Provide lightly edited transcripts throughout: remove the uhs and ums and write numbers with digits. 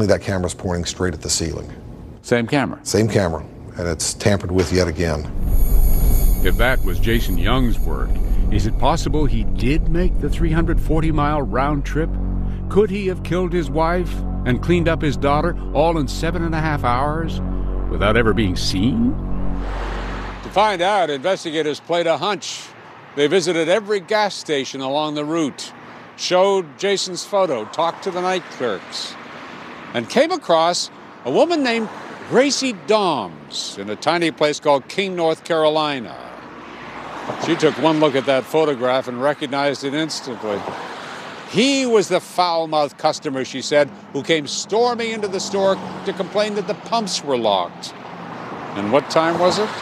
Suddenly that camera's pointing straight at the ceiling. Same camera? Same camera, and it's tampered with yet again. If that was Jason Young's work, is it possible he did make the 340-mile round trip? Could he have killed his wife and cleaned up his daughter all in 7.5 hours without ever being seen? To find out, investigators played a hunch. They visited every gas station along the route, showed Jason's photo, talked to the night clerks, and came across a woman named Gracie Doms in a tiny place called King, North Carolina. She took one look at that photograph and recognized it instantly. He was the foul-mouthed customer, she said, who came storming into the store to complain that the pumps were locked. And what time was it?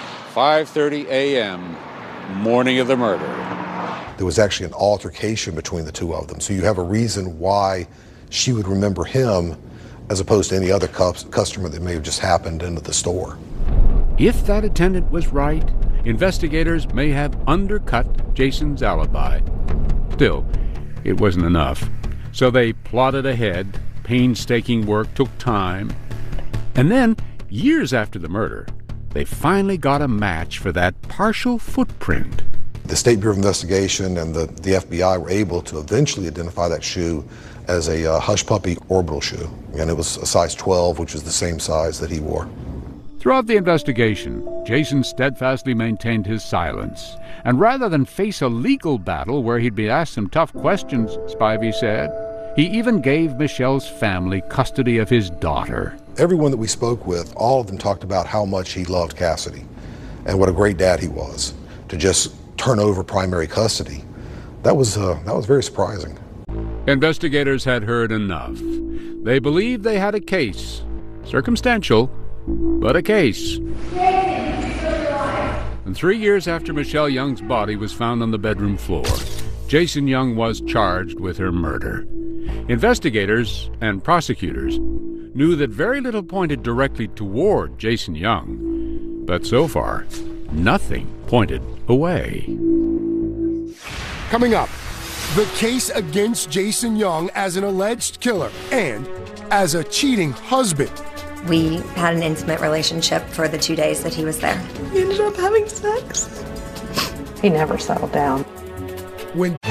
5:30 a.m., morning of the murder. There was actually an altercation between the two of them, so you have a reason why she would remember him as opposed to any other customer that may have just happened into the store. If that attendant was right, investigators may have undercut Jason's alibi. Still, it wasn't enough. So they plotted ahead. Painstaking work took time. And then, years after the murder, they finally got a match for that partial footprint. The State Bureau of Investigation and the FBI were able to eventually identify that shoe as a Hush Puppy orbital shoe. And it was a size 12, which is the same size that he wore. Throughout the investigation, Jason steadfastly maintained his silence. And rather than face a legal battle where he'd be asked some tough questions, Spivey said, he even gave Michelle's family custody of his daughter. Everyone that we spoke with, all of them talked about how much he loved Cassidy and what a great dad he was. To just turn over primary custody, that was very surprising. Investigators had heard enough. They believed they had a case. Circumstantial, but a case. And 3 years after Michelle Young's body was found on the bedroom floor, Jason Young was charged with her murder. Investigators and prosecutors knew that very little pointed directly toward Jason Young, but so far, nothing pointed away. Coming up, the case against Jason Young as an alleged killer and as a cheating husband. We had an intimate relationship for the 2 days that he was there. We ended up having sex. He never settled down. When